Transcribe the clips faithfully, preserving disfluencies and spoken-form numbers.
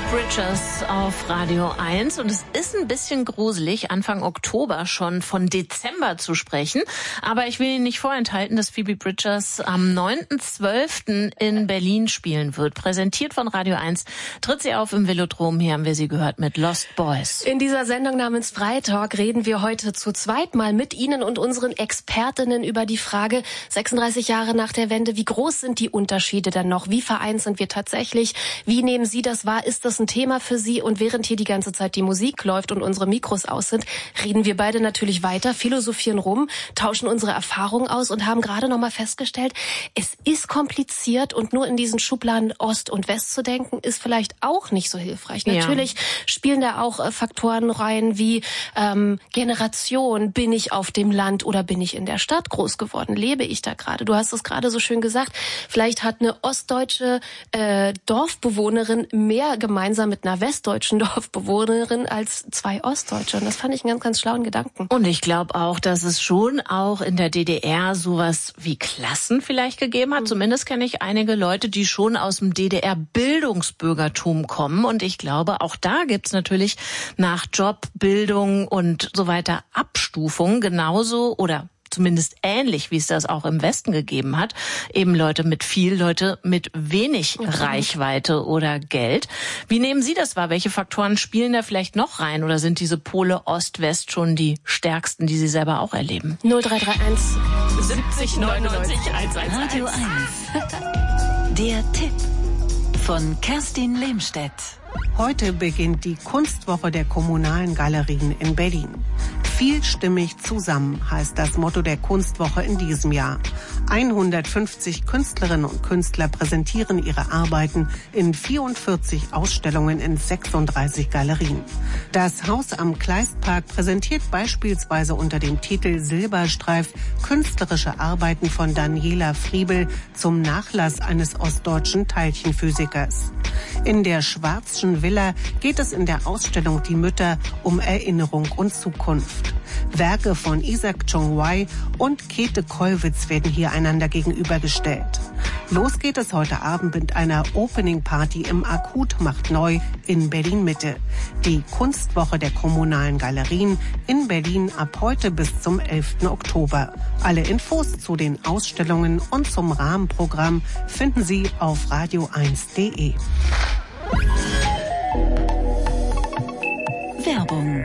Bridgers auf Radio eins und es ist ein bisschen gruselig, Anfang Oktober schon von Dezember zu sprechen, aber ich will Ihnen nicht vorenthalten, dass Phoebe Bridgers am neunten zwölften in Berlin spielen wird. Präsentiert von Radio eins tritt sie auf im Velodrom, hier haben wir sie gehört mit Lost Boys. In dieser Sendung namens Freitalk reden wir heute zu zweit mal mit Ihnen und unseren Expertinnen über die Frage, sechsunddreißig Jahre nach der Wende, wie groß sind die Unterschiede dann noch? Wie vereint sind wir tatsächlich? Wie nehmen Sie das wahr? Ist das ein Thema für Sie? Und während hier die ganze Zeit die Musik läuft und unsere Mikros aus sind, reden wir beide natürlich weiter, philosophieren rum, tauschen unsere Erfahrungen aus und haben gerade noch mal festgestellt, es ist kompliziert und nur in diesen Schubladen Ost und West zu denken, ist vielleicht auch nicht so hilfreich. Ja. Natürlich spielen da auch äh, Faktoren rein wie ähm, Generation. Bin ich auf dem Land oder bin ich in der Stadt groß geworden? Lebe ich da gerade? Du hast es gerade so schön gesagt. Vielleicht hat eine ostdeutsche äh, Dorfbewohnerin mehr gemeinsam mit einer westdeutschen Dorfbewohnerin als zwei Ostdeutsche. Und das fand ich einen ganz, ganz schlauen Gedanken. Und ich glaube auch, dass es schon auch in der D D R sowas wie Klassen vielleicht gegeben hat. Mhm. Zumindest kenne ich einige Leute, die schon aus dem D D R-Bildungsbürgertum kommen. Und ich glaube, auch da gibt's natürlich nach Job, Bildung und so weiter Abstufungen genauso oder zumindest ähnlich, wie es das auch im Westen gegeben hat. Eben Leute mit viel, Leute mit wenig okay. Reichweite oder Geld. Wie nehmen Sie das wahr? Welche Faktoren spielen da vielleicht noch rein? Oder sind diese Pole Ost-West schon die stärksten, die Sie selber auch erleben? null drei drei eins siebzig neunundneunzig eins. Radio eins. Der Tipp von Kerstin Lehmstedt. Heute beginnt die Kunstwoche der kommunalen Galerien in Berlin. Vielstimmig zusammen heißt das Motto der Kunstwoche in diesem Jahr. hundertfünfzig Künstlerinnen und Künstler präsentieren ihre Arbeiten in vierundvierzig Ausstellungen in sechsunddreißig Galerien. Das Haus am Kleistpark präsentiert beispielsweise unter dem Titel Silberstreif künstlerische Arbeiten von Daniela Friebel zum Nachlass eines ostdeutschen Teilchenphysikers. In der Schwarzschen Villa geht es in der Ausstellung Die Mütter um Erinnerung und Zukunft. Werke von Isaac Chong-wai und Käthe Kollwitz werden hier einander gegenübergestellt. Los geht es heute Abend mit einer Opening-Party im Akut macht neu in Berlin-Mitte. Die Kunstwoche der kommunalen Galerien in Berlin ab heute bis zum elften Oktober. Alle Infos zu den Ausstellungen und zum Rahmenprogramm finden Sie auf radio eins punkt de. Werbung.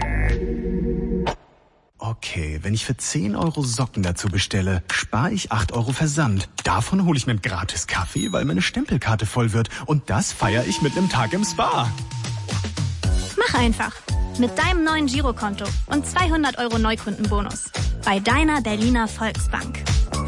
Okay, wenn ich für zehn Euro Socken dazu bestelle, spare ich acht Euro Versand. Davon hole ich mir einen gratis Kaffee, weil meine Stempelkarte voll wird. Und das feiere ich mit einem Tag im Spa. Mach einfach. Mit deinem neuen Girokonto und zweihundert Euro Neukundenbonus. Bei deiner Berliner Volksbank.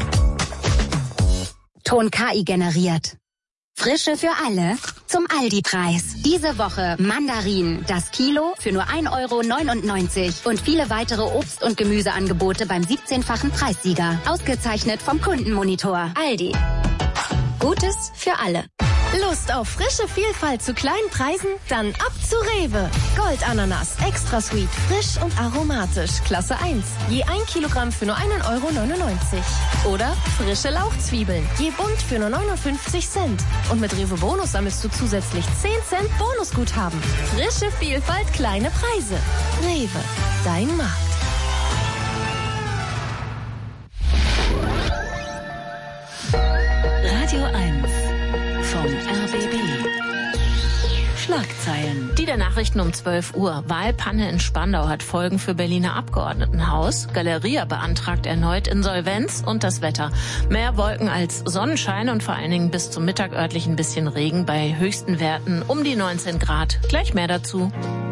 Ton K I generiert. Frische für alle zum Aldi-Preis. Diese Woche Mandarinen, das Kilo für nur ein Euro neunundneunzig und viele weitere Obst- und Gemüseangebote beim siebzehnfachen Preissieger. Ausgezeichnet vom Kundenmonitor. Aldi. Gutes für alle. Lust auf frische Vielfalt zu kleinen Preisen? Dann ab zu Rewe. Goldananas, extra sweet, frisch und aromatisch. Klasse eins. Je ein Kilogramm für nur einen Euro neunundneunzig. Oder frische Lauchzwiebeln. Je bunt für nur neunundfünfzig Cent. Und mit Rewe Bonus sammelst du zusätzlich zehn Cent Bonusguthaben. Frische Vielfalt, kleine Preise. Rewe, dein Markt. Radio eins vom R B B. Schlagzeilen. Die der Nachrichten um zwölf Uhr. Wahlpanne in Spandau hat Folgen für Berliner Abgeordnetenhaus. Galeria beantragt erneut Insolvenz und das Wetter. Mehr Wolken als Sonnenschein und vor allen Dingen bis zum Mittag örtlich ein bisschen Regen bei höchsten Werten um die neunzehn Grad. Gleich mehr dazu.